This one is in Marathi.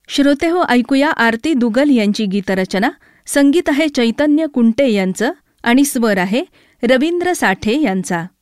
श्रोते हो, ऐकूया आरती दुगल यांची गीतरचना. संगीत आहे चैतन्य कुंटे यांचं आणि स्वर आहे रवींद्र साठे यांचा.